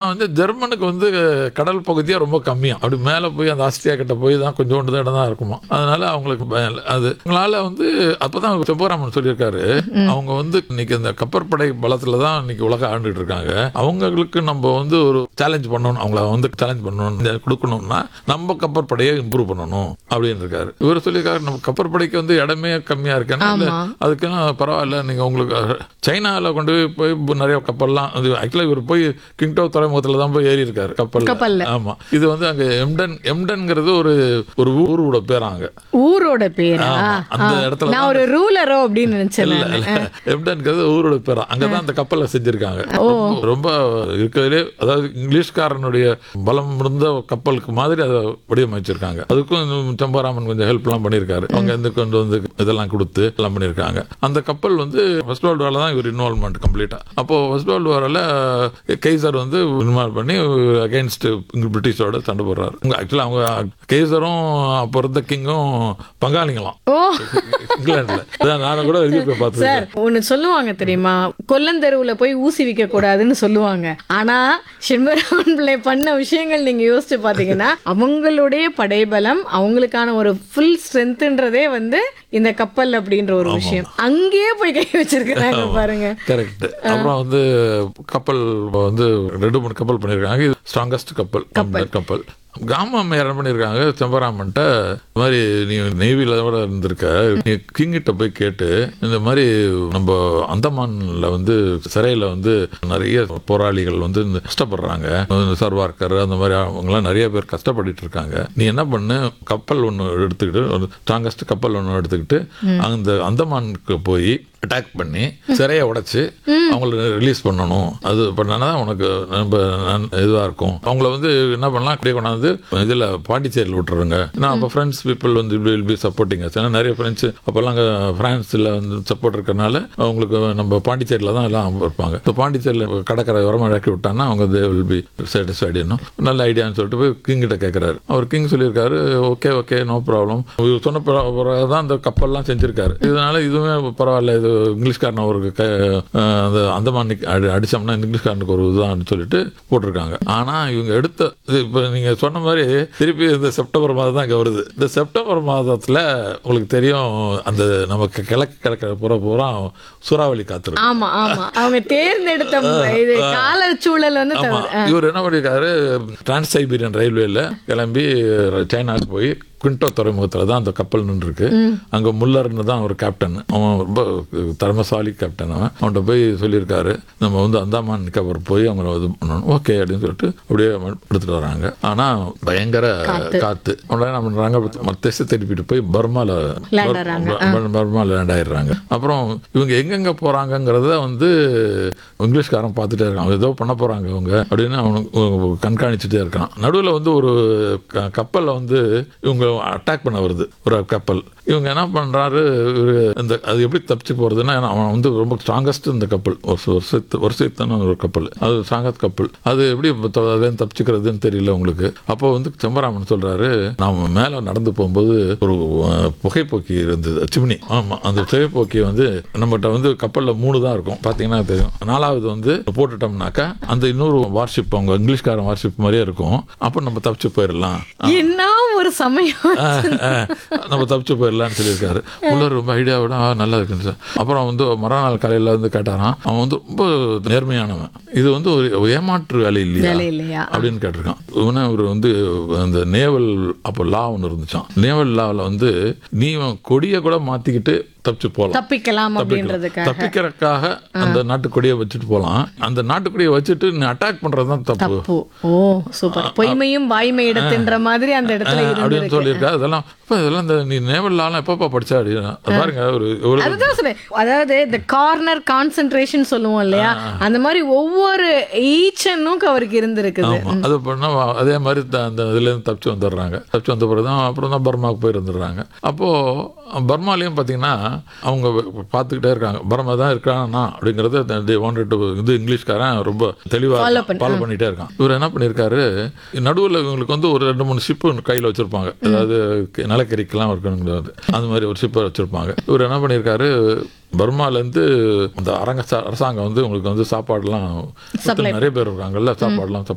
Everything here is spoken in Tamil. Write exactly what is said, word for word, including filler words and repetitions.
வந்து ஜெர்மனுக்கு வந்து கடல் பகுதியா ரொம்ப கம்மியா, அப்படி மேல போய் அந்த ஆஸ்திரியா கிட்ட போய் தான் கொஞ்சோண்டு இடம் தான் இருக்குமா. அதனால அவங்களுக்கு பயம் இல்லை. அது உங்களால வந்து அப்பதான் செம்பராமன் சொல்லியிருக்காரு, அவங்க வந்து இன்னைக்கு இந்த கப்பற்படை பலத்துல தான் இன்னைக்கு உலக ஆண்டுட்டு இருக்காங்க. அவங்களுக்கு நம்ம வந்து ஒரு சேலஞ்ச் பண்ணணும், அவங்கள வந்து சேலஞ்ச் பண்ணணும் கொடுக்கணும்னா நம்ம கப்பற்படையை இம்ப்ரூவ் பண்ணணும் அப்படின்னு இருக்காரு. இவர் சொல்லியிருக்காரு, நம்ம கப்பற்படைக்கு வந்து இடமே கம்மியா இருக்கேன், அதுக்கெல்லாம் பரவாயில்ல, நீங்க உங்களுக்கு சைனாவில் கொண்டு போய் போய் நிறைய கப்பல்லாம், ஆக்சுவலா இவர் போய் கிங்டோ துறைமுகத்துல தான் போய் ஏறி இருக்காரு கப்பல். ஆமா, இது வந்து அங்க எம்டன் எம்டன்ங்கிறது ஒரு ஒரு ஊரோட பேராங்க. ஊரோட பேரா? அந்த இடத்துல நான் ஒரு ரூலரோ அப்படின்னு நினைச்சேன். எம்டன்ங்கிறது ஊரோட பேரா, அங்கதான் அந்த கப்பலை செஞ்சிருக்காங்க. ரொம்ப இருக்கிறதுலே, அதாவது இங்கிலீஷ்காரனுடைய பலம் இருந்த கப்பலுக்கு மாதிரி அதை வடிவமைச்சிருக்காங்க. அதுக்கும் செம்பராமன் கொஞ்சம் ஹெல்ப் எல்லாம் பண்ணியிருக்காரு. அவங்க வந்து கொண்டு வந்து இதெல்லாம் கொடுத்து எல்லாம் பண்ணியிருக்காங்க. அந்த கப்பல் வந்து ஃபர்ஸ்ட் வேர்ல்டு வார்ல தான் இவர் இன்வால்வ்மெண்ட் கம்ப்ளீட்டா. அப்போ ஃபர்ஸ்ட் வேர்ல்டு வார்ல கெய்சர் வந்து இன்வால்வ் பண்ணி அகைன்ஸ்ட் பிரிட்டிஷோட சண்டை போடுறாரு. ஆக்சுவலா அவங்க கெய்சரும் அப்போ இருந்த கிங்கும் பங்காளிங்களாம் இங்கிலாந்துல. நானும் கூட சார் ஒன்னு சொல்லுவாங்க தெரியுமா, கொல்லந்தெருவுல போய் ஊசி விக்க கூடாதுன்னு சொல்லுவாங்க. ஆனா செம்பராமன் பிள்ளை பண்ண விஷயங்கள் நீங்க யோசிச்சு பாத்தீங்கன்னா, அவங்களுடைய படைபலம், அவங்களுக்கான ஒரு ஃபுல் ஸ்ட்ரென்த்ன்றதே வந்து இந்த கப்பல் அப்படின்ற ஒரு விஷயம். அங்கேயே போய் கை வச்சிருக்காங்க பாருங்க. கரெக்ட். அப்புறம் வந்து கப்பல் வந்து ரெண்டு மூணு கப்பல் பண்ணிருக்காங்க. இது ஸ்ட்ராங்கஸ்ட் கப்பல் கப்பல். காமா என்ன பண்ணியிருக்காங்க, செம்பராமன்ட்ட இந்த மாதிரி நீ நேவில கூட இருந்திருக்க, நீ கிங்கிட்ட போய் கேட்டு இந்த மாதிரி நம்ம அந்தமான்ல வந்து சிறையில வந்து நிறைய போராளிகள் வந்து கஷ்டப்படுறாங்க, சர்வார்கர் அந்த மாதிரி அவங்களாம் நிறைய பேர் கஷ்டப்பட்டு இருக்காங்க, நீ என்ன பண்ணு, கப்பல் ஒன்று எடுத்துக்கிட்டு, ஒரு ஸ்ட்ராங்கஸ்ட் கப்பல் ஒன்று எடுத்துக்கிட்டு அந்த அந்தமானுக்கு போய் அட்டாக் பண்ணி சிறையை உடைச்சு அவங்கள ரிலீஸ் பண்ணணும். அது பண்ணா உனக்கு ரொம்ப இதுவாக இருக்கும். அவங்கள வந்து என்ன பண்ணலாம், அப்படியே கொண்டாந்து இதில் பாண்டிச்சேரியில் விட்டுருங்க. ஏன்னா அப்போ ஃப்ரெண்ட்ஸ் பீப்புள் வந்து வில் பி சப்போர்ட்டிங். ஏன்னா நிறைய ஃப்ரெண்ட்ஸ் அப்போல்லாம் அங்கே ஃப்ரான்ஸில் வந்து சப்போர்ட் இருக்கிறனால அவங்களுக்கு நம்ம பாண்டிச்சேரியில் தான் எல்லாம் இருப்பாங்க. இப்போ பாண்டிச்சேரியில் கடற்கரை உரமாக இறக்கி விட்டாங்கன்னா அவங்க தே வில் பி சாட்டிஸ்ஃபைடு. இன்னும் நல்ல ஐடியான்னு சொல்லிட்டு போய் கிங்கிட்ட கேட்குறாரு. அவர் கிங் சொல்லியிருக்காரு, ஓகே ஓகே நோ ப்ராப்ளம். சொன்ன பிறகு தான் அந்த கப்பல்லாம் செஞ்சிருக்காரு. இதனால இதுவுமே பரவாயில்ல, இது இங்கிலீஷ்காரன் ஒரு அந்த அந்தமான் அடிச்சோம்னா இங்கிலீஷ்காரனுக்கு ஒரு இதுதான் சொல்லிட்டு போட்டிருக்காங்க. ஆனா இவங்க எடுத்த இப்ப நீங்க சொன்ன மாதிரி திருப்பி இந்த செப்டம்பர் மாதம் தான் இங்க வருது. இந்த செப்டம்பர் மாதத்துல உங்களுக்கு தெரியும், அந்த நமக்கு கிழக்கு கிழக்கு புற பூரா சூறாவளி காத்து. ஆமா ஆமா, அவங்க தேர்ந்தெடுத்த கால சூழல் வந்து இவர் என்ன பண்ணிருக்காரு, டிரான்ஸ் சைபீரியன் ரயில்வேல கிளம்பி சைனாக்கு போய் குவிண்டோ துறைமுகத்தில் தான் அந்த கப்பல் நின்று இருக்கு. அங்கே முல்லர்னு தான் ஒரு கேப்டன், அவன் ரொம்ப திறமசாலி கேப்டன். அவன் அவன்கிட்ட போய் சொல்லியிருக்காரு, நம்ம வந்து அந்தமான் நிக்கவர் போய் அவங்க இது பண்ணணும், ஓகே அப்படின்னு சொல்லிட்டு அப்படியே எடுத்துட்டு வராங்க. ஆனால் பயங்கர காத்து. உடனே என்ன பண்ணுறாங்க, திசை திருப்பிட்டு போய் பர்மால பர்மால லேண்ட் ஆயிடுறாங்க. அப்புறம் இவங்க எங்கெங்க போறாங்கிறத வந்து இங்கிலீஷ்காரன் பார்த்துட்டே இருக்கான், ஏதோ பண்ண போறாங்க அவங்க அப்படின்னு அவனுக்கு கண்காணிச்சுட்டே இருக்கான். நடுவில் வந்து ஒரு கப்பலில் வந்து இவங்க அட்டாக் பண்ண வருது ஒரு கப்பல். இவங்க என்ன பண்றாரு, இந்த அது எப்படி தப்பிச்சு போறதுன்னா, அவன் வந்து ரொம்ப ஸ்ட்ராங்கஸ்ட் இந்த கப்பல், வருஷத்தான ஒரு கப்பல், அது ஸ்ட்ராங்கஸ்ட் கப்பல், அது எப்படி தப்பிச்சுக்கிறதுன்னு தெரியல உங்களுக்கு. அப்போ வந்து செம்பராமன் சொல்றாரு, நாம மேல நடந்து போகும்போது ஒரு புகைப்போக்கி இருந்தது, சிம்னி. ஆமா, அந்த புகைப்போக்கி வந்து நம்மகிட்ட வந்து கப்பல்ல மூணு தான் இருக்கும் பாத்தீங்கன்னா தெரியும். நாலாவது வந்து போட்டுட்டோம்னாக்கா அந்த இன்னொரு வார்ஷிப், அவங்க இங்கிலீஷ்காரன் வார்ஷிப் மாதிரியே இருக்கும். அப்ப நம்ம தப்பிச்சு போயிடலாம், என்ன ஒரு சமயம் நம்ம தப்பிச்சு போயிடலாம் சொல்லியிருக்காரு. உள்ள ரொம்ப ஐடியாவோட நல்லா இருக்குன்னு சார். அப்புறம் வந்து மறுநாள் காலையில வந்து கேட்டாராம், அவன் வந்து ரொம்ப நேர்மையானவன், இது வந்து ஒரு ஏமாற்று வேலை இல்லையா அப்படின்னு கேட்டிருக்கான். இவனை ஒரு வந்து அந்த நேவல் அப்போ லா ஒன்று இருந்துச்சான். நேவல் லாவில் வந்து நீ கொடியை கூட மாத்திக்கிட்டு தப்பிச்சு போலாம், தப்பிக்கலாம் அப்படின்றதுக்காக, தப்பிக்கிறதுக்காக அந்த நாட்டுக்கொடியை வச்சுட்டு போலாம். அந்த நாட்டுக்கொடியை வச்சுட்டு நீ அட்டாக் பண்றதுதான் தப்பு. ஓ சூப்பர். பொய்மையும் வாய்மை இடத்துன்ற மாதிரி அந்த இடத்துல அப்படின்னு சொல்லியிருக்கா. அதெல்லாம் இதெல்லாம் இந்த நீ நேவல்லாம் எப்பப்பா படிச்சா அப்படின்னா பாருங்க. ஒரு அதுதான் சொன்னேன், அதாவது இந்த கார்னர் கான்சென்ட்ரேஷன் சொல்லுவோம் இல்லையா, அந்த மாதிரி ஒவ்வொரு ஈச்சனும் அவருக்கு இருந்திருக்குது. அது பண்ணா அதே மாதிரி அந்த இதுல இருந்து தப்பிச்சு வந்துடுறாங்க. தப்பிச்சு வந்த பிறகுதான் அப்புறம் தான் பர்மாவுக்கு போய் இருந்துடுறாங்க. அப்போ பர்மாலையும் பாத்தீங்கன்னா அவங்க பார்த்துக்கிட்டே இருக்காங்க, பர்மா தான் இருக்கானா அப்படிங்கறத இது இங்கிலீஷ்காரன் ரொம்ப தெளிவா ஃபாலோ பண்ணிட்டே இருக்கான். இவர் என்ன பண்ணிருக்காரு, நடுவில் இவங்களுக்கு வந்து ஒரு ரெண்டு மூணு ஷிப்பு கையில் வச்சிருப்பாங்க, அதாவது நிலக்கரிக்கெல்லாம் இருக்கணுங்கிறது அந்த மாதிரி ஒரு ஷிப்பை வச்சிருப்பாங்க. இவர் என்ன பண்ணிருக்காரு, பர்மாலேருந்து அந்த அரங்க அரசாங்கம் வந்து உங்களுக்கு வந்து சாப்பாடுலாம் நிறைய பேர் இருக்காங்கல்ல, சாப்பாடுலாம்